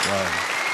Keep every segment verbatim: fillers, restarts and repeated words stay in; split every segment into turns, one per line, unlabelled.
olun.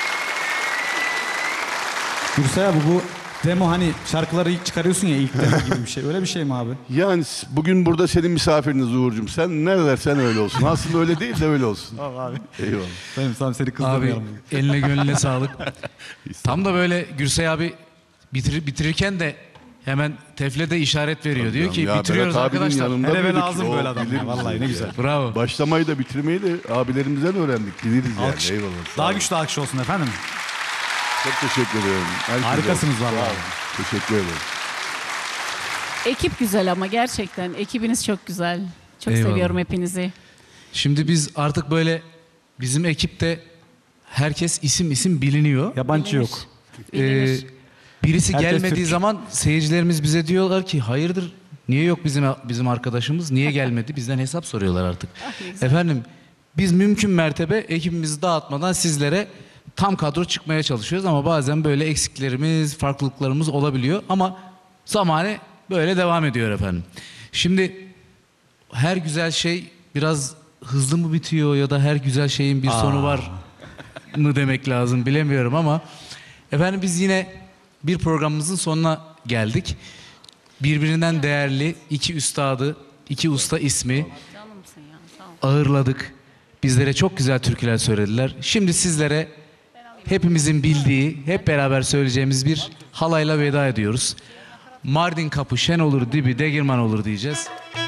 Gürsel abi bu demo hani şarkıları ilk çıkarıyorsun ya ilk demo gibi bir şey. Öyle bir şey mi abi?
Yani bugün burada senin misafiriniz Uğur'cum. Sen ne dersen öyle olsun. Aslında öyle değil de öyle olsun.
Tamam abi.
Eyvallah.
Benim tam seni
Abi
kızdırmayalım.
eline gönlüne sağlık. Tam da böyle Gürsel abi bitir, bitirirken de hemen tefle de işaret veriyor.
Tabii
Diyor
canım.
ki
Ya
bitiriyoruz
Berat abinin
arkadaşlar.
yanında
Her eve
büyüdük.
lazım
O
böyle adam
bilir
ya. Vallahi ne
bizi
güzel.
yani.
Bravo.
Başlamayı da bitirmeyi de abilerimizden öğrendik. Biliriz yani.
Alkış.
Eyvallah. Sağ
Daha
olun.
güçlü alkış olsun efendim.
Çok teşekkür ederim. Herkese
Harikasınız
olsun.
vallahi.
Sağ olun. Teşekkür ederim.
Ekip güzel ama gerçekten. Ekibiniz çok güzel. Çok
Eyvallah.
seviyorum hepinizi.
Şimdi biz artık böyle bizim ekipte herkes isim isim biliniyor.
Yabancı
Bilinir.
yok.
Ee,
Bilinir.
birisi
Herkes
gelmediği
Türk.
zaman seyircilerimiz bize diyorlar ki hayırdır niye yok bizim bizim arkadaşımız niye gelmedi bizden hesap soruyorlar artık.
Ah, ne güzel.
Efendim biz mümkün mertebe ekibimizi dağıtmadan sizlere tam kadro çıkmaya çalışıyoruz ama bazen böyle eksiklerimiz farklılıklarımız olabiliyor ama zamanı böyle devam ediyor efendim. Şimdi her güzel şey biraz hızlı mı bitiyor ya da her güzel şeyin bir sonu var mı demek lazım bilemiyorum ama efendim biz yine bir programımızın sonuna geldik. Birbirinden değerli iki üstadı, iki usta ismi
Canımsın ya. Sağ ol.
ağırladık. Bizlere çok güzel türküler söylediler. Şimdi sizlere hepimizin bildiği, hep beraber söyleyeceğimiz bir halayla veda ediyoruz. Mardin kapı şen olur dibi degirman olur diyeceğiz.